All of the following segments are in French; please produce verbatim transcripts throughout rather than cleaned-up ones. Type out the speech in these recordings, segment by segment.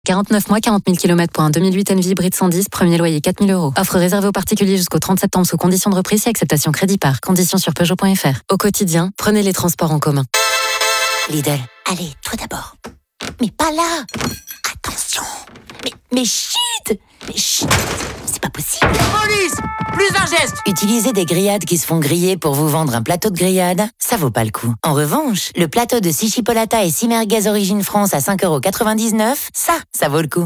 quarante-neuf mois, quarante mille kilomètres pour un deux mille huit Envy hybride cent dix, premier loyer quatre mille euros. Offre réservée aux particuliers jusqu'au trente septembre sous condition de reprise et acceptation crédit par. Conditions sur Peugeot point F R. Au quotidien, prenez les transports en commun. Lidl, allez, toi d'abord. Mais pas là. Attention. Mais, mais chut. Mais chut. C'est pas possible. Police! Plus d'un geste! Utiliser des grillades qui se font griller pour vous vendre un plateau de grillade, ça vaut pas le coup. En revanche, le plateau de six chipolata et six merguez Origine France à cinq euros quatre-vingt-dix-neuf, ça, ça vaut le coup.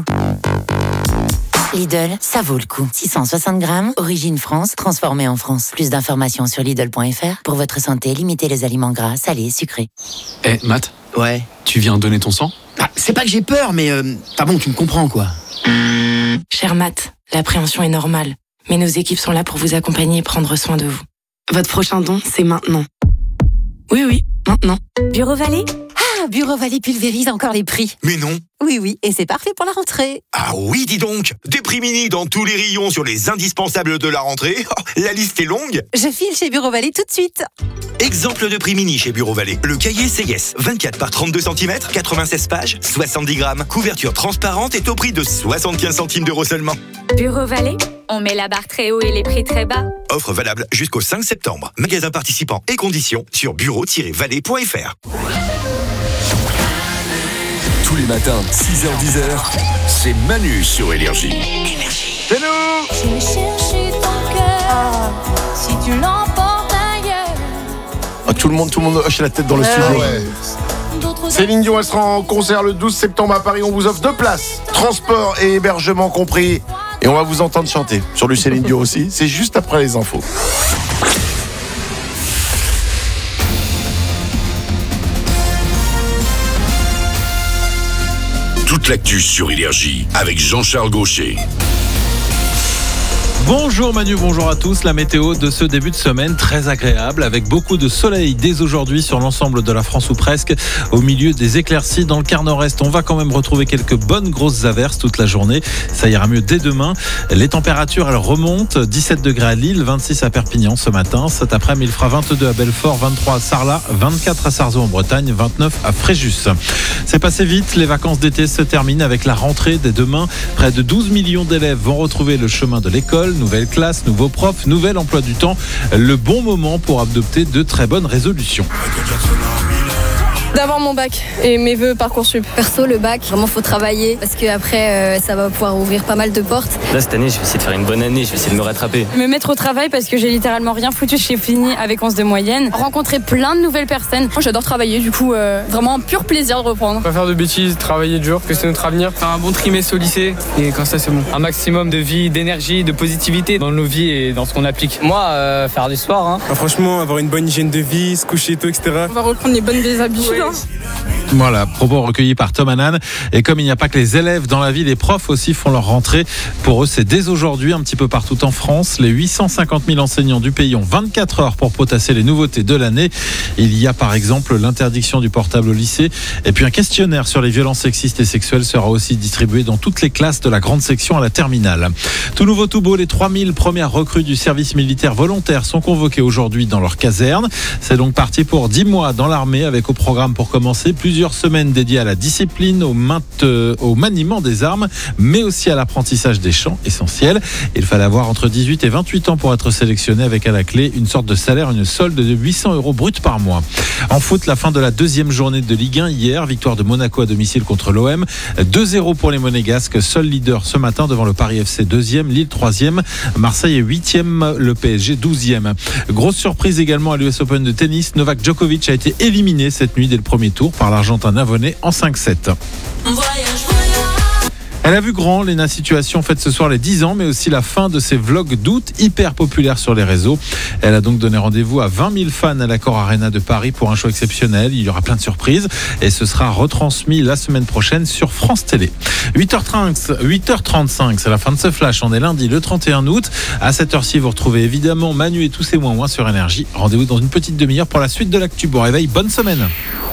Lidl, ça vaut le coup. six cent soixante grammes, Origine France, transformé en France. Plus d'informations sur Lidl point F R. Pour votre santé, limitez les aliments gras, salés, sucrés. Eh, hey, Matt. Ouais. Tu viens donner ton sang? Ah, c'est pas que j'ai peur, mais euh, ah bon, tu me comprends quoi. Cher Matt, l'appréhension est normale, mais nos équipes sont là pour vous accompagner et prendre soin de vous. Votre prochain don, c'est maintenant. Oui, oui, maintenant. Bureau Vallée? Ah, Bureau Vallée pulvérise encore les prix. Mais non. Oui, oui, et c'est parfait pour la rentrée. Ah oui, dis donc. Des prix mini dans tous les rayons sur les indispensables de la rentrée. Oh, la liste est longue. Je file chez Bureau Vallée tout de suite. Exemple de prix mini chez Bureau Vallée. Le cahier C I S, vingt-quatre par trente-deux centimètres, quatre-vingt-seize pages, soixante-dix grammes. Couverture transparente est au prix de soixante-quinze centimes d'euros seulement. Bureau Vallée, on met la barre très haut et les prix très bas. Offre valable jusqu'au cinq septembre. Magasin participant et conditions sur bureau tiret vallée point F R. Tous les matins, six heures dix, c'est Manu sur Énergie. C'est nous! J'ai cherché ton cœur, si tu l'emportes ailleurs. Ah, tout le monde, tout le monde hoche la tête dans le ouais, studio. Ouais. Céline Dion, elle sera en concert le douze septembre à Paris. On vous offre deux places, transport et hébergement compris. Et on va vous entendre chanter sur du Céline Dion aussi. C'est juste après les infos. Toute l'actu sur Énergie avec Jean-Charles Gaucher. Bonjour Manu, bonjour à tous. La météo de ce début de semaine très agréable avec beaucoup de soleil dès aujourd'hui sur l'ensemble de la France ou presque. Au milieu des éclaircies dans le quart nord-est, on va quand même retrouver quelques bonnes grosses averses toute la journée. Ça ira mieux dès demain. Les températures elles remontent. dix-sept degrés à Lille, vingt-six à Perpignan ce matin. Cet après-midi il fera vingt-deux à Belfort, vingt-trois à Sarlat, vingt-quatre à Sarzeau en Bretagne, vingt-neuf à Fréjus. C'est passé vite. Les vacances d'été se terminent avec la rentrée dès demain. Près de douze millions d'élèves vont retrouver le chemin de l'école. Nouvelle classe, nouveaux profs, nouvel emploi du temps. Le bon moment pour adopter de très bonnes résolutions. D'avoir mon bac et mes vœux Parcoursup. Perso, le bac, vraiment faut travailler parce qu'après, euh, ça va pouvoir ouvrir pas mal de portes. Là, cette année, je vais essayer de faire une bonne année, je vais essayer de me rattraper. Me mettre au travail parce que j'ai littéralement rien foutu. J'ai fini avec onze de moyenne. Rencontrer plein de nouvelles personnes. Moi, j'adore travailler, du coup, euh, vraiment un pur plaisir de reprendre. Pas faire de bêtises, travailler dur, que c'est notre avenir. Faire un bon trimestre au lycée et quand ça, c'est bon. Un maximum de vie, d'énergie, de positivité dans nos vies et dans ce qu'on applique. Moi, euh, faire du sport. Hein. Ah, franchement, avoir une bonne hygiène de vie, se coucher tôt, et cetera. On va reprendre les bonnes vieilles habitudes. Ouais. Voilà, propos recueillis par Tom Hanan. Et comme il n'y a pas que les élèves dans la vie, les profs aussi font leur rentrée. Pour eux, c'est dès aujourd'hui, un petit peu partout en France. Les huit cent cinquante mille enseignants du pays ont vingt-quatre heures pour potasser les nouveautés de l'année. Il y a par exemple l'interdiction du portable au lycée. Et puis un questionnaire sur les violences sexistes et sexuelles sera aussi distribué dans toutes les classes de la grande section à la terminale. Tout nouveau, tout beau, les trois mille premières recrues du service militaire volontaire sont convoquées aujourd'hui dans leur caserne. C'est donc parti pour dix mois dans l'armée avec au programme pour commencer plusieurs semaines dédiées à la discipline, au, mainte, au maniement des armes, mais aussi à l'apprentissage des champs essentiels. Il fallait avoir entre dix-huit et vingt-huit ans pour être sélectionné avec à la clé une sorte de salaire, une solde de huit cents euros brut par mois. En foot, la fin de la deuxième journée de Ligue un hier, victoire de Monaco à domicile contre l'O M. deux zéro pour les Monégasques, seul leader ce matin devant le Paris F C deuxième, Lille troisième, Marseille est huitième, le P S G douzième. Grosse surprise également à l'U S Open de tennis, Novak Djokovic a été éliminé cette nuit dès le premier tour par l'Argentin Navonnet en cinq sept. Elle a vu grand, Léna Situation fête ce soir les dix ans, mais aussi la fin de ses vlogs d'août, hyper populaires sur les réseaux. Elle a donc donné rendez-vous à vingt mille fans à l'Accor Arena de Paris pour un show exceptionnel. Il y aura plein de surprises et ce sera retransmis la semaine prochaine sur France Télé. huit heures trente-cinq, c'est la fin de ce flash. On est lundi le trente et un août. À cette heure-ci, vous retrouvez évidemment Manu et tous ses moins moins sur Énergie. Rendez-vous dans une petite demi-heure pour la suite de l'actu. Bon réveil, bonne semaine.